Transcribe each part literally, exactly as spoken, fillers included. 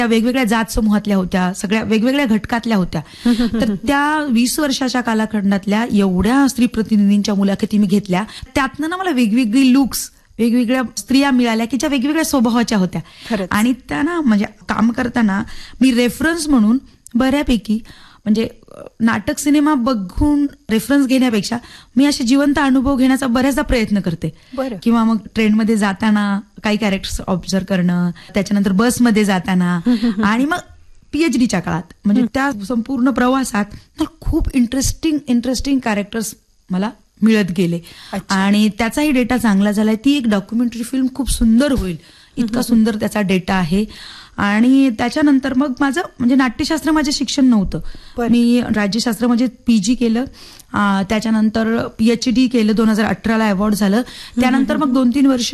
त्या वेगवेगळ्या जात समूहातल्या होत्या, सगळ्या वेगवेगळ्या घटकातल्या होत्या. तर त्या वीस वर्षाच्या कालखंडातल्या एवढ्या स्त्री प्रतिनिधींच्या मुलाखती मी घेतल्या. त्यातनं ना मला वेगवेगळी लुक्स, वेगवेगळ्या स्त्रिया मिळाल्या की ज्या वेगवेगळ्या स्वभावाच्या होत्या. आणि त्या ना म्हणजे काम करताना मी रेफरन्स म्हणून बऱ्यापैकी म्हणजे नाटक सिनेमा बघून रेफरन्स घेण्यापेक्षा मी असे जिवंत अनुभव घेण्याचा बऱ्याचदा प्रयत्न करते. किंवा मग ट्रेनमध्ये जाताना काही कॅरेक्टर्स ऑब्झर्व करणं, त्याच्यानंतर बसमध्ये जाताना आणि मग पीएचडीच्या काळात म्हणजे त्या संपूर्ण प्रवासात खूप इंटरेस्टिंग इंटरेस्टिंग कॅरेक्टर्स मला मिळत गेले. आणि त्याचाही डेटा चांगला झालाय. ती एक डॉक्युमेंटरी फिल्म खूप सुंदर होईल, इतका सुंदर त्याचा डेटा आहे. आणि त्याच्यानंतर मग माझं म्हणजे नाट्यशास्त्र माझं शिक्षण नव्हतं. मी राज्यशास्त्र म्हणजे पीजी केलं, त्याच्यानंतर पीएचडी केलं. दोन हजार अठराला अवॉर्ड झालं. त्यानंतर मग दोन तीन वर्ष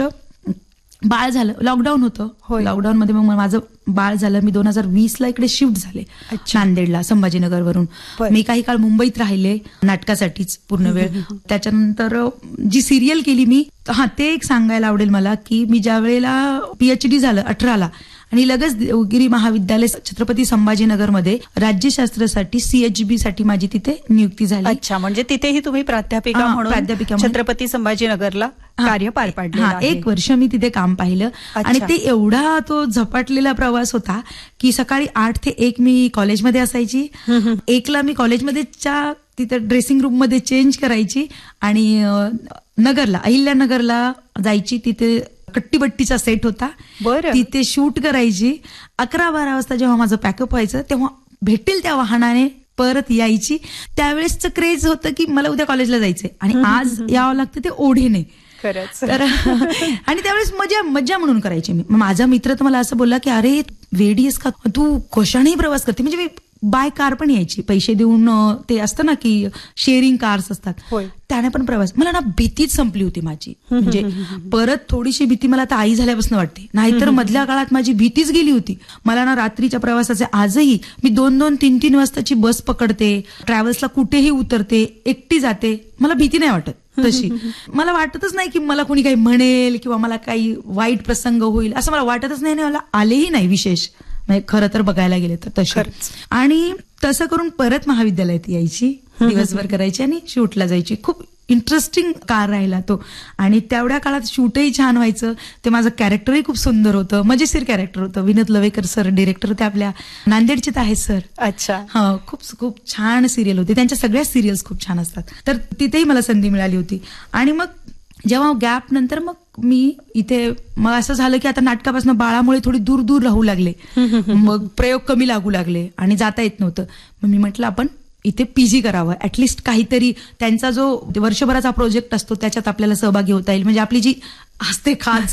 बाळ झालं, लॉकडाऊन होतं. लॉकडाऊन मध्ये मग माझं बाळ झालं. मी दोन हजार वीस ला इकडे शिफ्ट झाले नांदेडला, संभाजीनगरवरून. मी काही काळ मुंबईत राहिले नाटकासाठीच पूर्ण वेळ. त्याच्यानंतर जी सिरियल केली मी, हा ते एक सांगायला आवडेल मला की मी ज्या वेळेला पीएचडी झालं अठराला आणि लगेच देवगिरी महाविद्यालय छत्रपती संभाजीनगरमध्ये राज्यशास्त्रासाठी सीएचबी साठी माझी तिथे नियुक्ती झाली. अच्छा, म्हणजे तिथेही तुम्ही प्राध्यापिका म्हणून प्राध्यापिका छत्रपती संभाजीनगरला कार्य पार पाडलं. एक वर्ष मी तिथे काम पाहिलं. आणि ते एवढा तो झपाटलेला प्रवास होता की सकाळी आठ ते एक मी कॉलेजमध्ये असायची. एकला मी कॉलेजमध्येच्या तिथे ड्रेसिंग रूम मध्ये चेंज करायची आणि नगरला, अहिल्यानगरला जायची. तिथे कट्टीबट्टीचा सेट होता, तिथे शूट करायची. अकरा बारा वाजता जेव्हा माझं पॅकअप व्हायचं तेव्हा भेटेल त्या वाहनाने परत यायची. त्यावेळेसचं क्रेज होतं की मला उद्या कॉलेजला जायचंय आणि आज यावं लागतं ते ओढीने. तर आणि त्यावेळेस मजा मजा म्हणून करायची मी. माझा मित्र तर मला असं बोलला की अरे वेडी आहेस का तू, कशानेही प्रवास करते. म्हणजे मी बाय कार पण यायची, पैसे देऊन. ते असतं ना की शेअरिंग कार्स असतात, त्याने पण प्रवास. मला ना भीतीच संपली होती माझी. म्हणजे परत थोडीशी भीती मला आता आई झाल्यापासून वाटते, नाहीतर मधल्या काळात माझी भीतीच गेली होती. मला ना रात्रीच्या प्रवासाचे आजही मी दोन दोन तीन तीन वाजताची बस पकडते, ट्रॅव्हल्सला कुठेही उतरते, एकटी जाते. मला भीती नाही वाटत तशी. मला वाटतच नाही की मला कोणी काही म्हणेल किंवा मला काही वाईट प्रसंग होईल असं मला वाटतच नाही. मला आलेही नाही विशेष, म्हणजे खरं तर बघायला गेले तर तसं. आणि तसं करून परत महाविद्यालयात यायची, दिवसभर करायची आणि शूटला जायची. खूप इंटरेस्टिंग काळ राहिला तो. आणि तेवढ्या काळात शूटही छान व्हायचं. ते माझं कॅरेक्टरही खूप सुंदर होतं, मजेशीर कॅरेक्टर होतं. विनोद लवेकर सर डिरेक्टर होते, आपल्या नांदेडचेच आहेत सर. अच्छा. हा, खूप खूप छान सिरियल होती. त्यांच्या सगळ्याच सिरियल्स खूप छान असतात. तर तिथेही मला संधी मिळाली होती. आणि मग जेव्हा गॅप नंतर मग मी इथे मग असं झालं की आता नाटकापासून बाळामुळे थोडी दूर दूर राहू लागले. मग प्रयोग कमी लागू लागले आणि जाता येत नव्हतं. मग मी म्हटलं आपण इथे पीजी करावं, ऍटलिस्ट काहीतरी त्यांचा जो वर्षभराचा प्रोजेक्ट असतो त्याच्यात आपल्याला सहभागी होता येईल. म्हणजे आपली जी असते खाच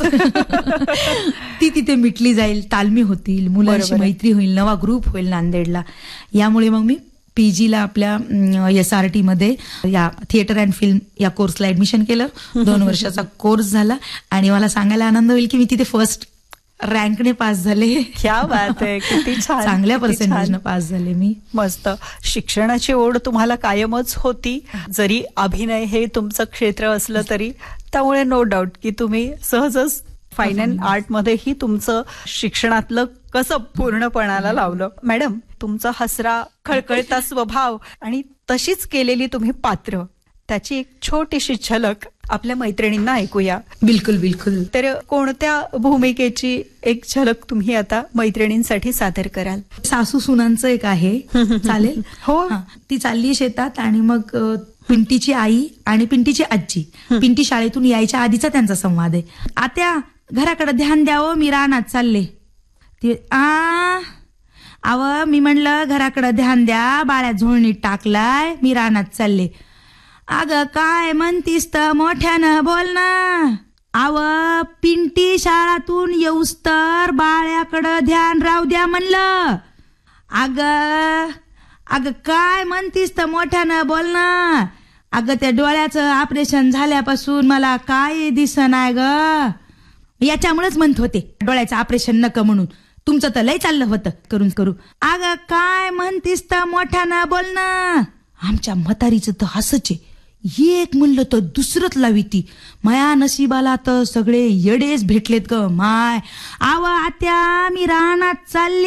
ती तिथे मिटली जाईल, तालमी होतील, मुलांची मैत्री होईल, नवा ग्रुप होईल नांदेडला. यामुळे मग मी पीजीला आपल्या एस आर टी मध्ये या थिएटर अँड फिल्म या कोर्सला ऍडमिशन केलं. दोन वर्षाचा कोर्स झाला आणि मला सांगायला आनंद होईल की मी तिथे फर्स्ट रँकने पास झाले. क्या बात आहे, किती छान, चांगल्या पर्सेंटेजने पास झाले मी. मस्त. शिक्षणाची ओढ तुम्हाला कायमच होती, जरी अभिनय हे तुमचं क्षेत्र असलं तरी. त्यामुळे नो डाऊट की तुम्ही सहजच फाईन अँड आर्ट मध्येही तुमचं शिक्षणातलं कसं पूर्णपणाला लावलं. मॅडम, तुमचा हसरा खळखळता स्वभाव आणि तशीच केलेली तुम्ही पात्र, त्याची एक छोटीशी झलक आपल्या मैत्रिणींना ऐकूया. बिलकुल बिलकुल. तर कोणत्या भूमिकेची एक झलक तुम्ही आता मैत्रिणींसाठी सादर कराल? सासू सुनांचं एक आहे, चालेल? हो. ती चालली शेतात आणि मग पिंटीची आई आणि पिंटीची आजी. पिंटी शाळेतून यायच्या आधीचा त्यांचा संवाद आहे. आत्या घराकडे ध्यान द्यावं, मी रानात चालले. ती आ आव मी म्हणलं घराकडे ध्यान द्या, बाळ्या झोळणीत टाकलाय, मी रानात चालले. अगं काय म्हणतीस तर मोठ्यानं बोल ना. आव पिंटी शाळातून येऊस तर बाळ्याकडं ध्यान राहू द्या म्हणलं. अग अगं काय म्हणतीस तर मोठ्यानं बोल ना. अगं त्या डोळ्याचं ऑपरेशन झाल्यापासून मला काय दिसनाय ग. याच्यामुळेच म्हणत होते डोळ्याचं ऑपरेशन नका म्हणून. तुमचं तर लय चाललं होतं करून करू. अगं काय म्हणतीस तर मोठ्यानं बोल ना. आमच्या म्हातारीचं तर हसच आहे, एक म्हणलं तर दुसरंच लाविती. माया नशिबाला तर सगळे येडेच भेटलेत ग माय. आव आत्या मी रानात चालले.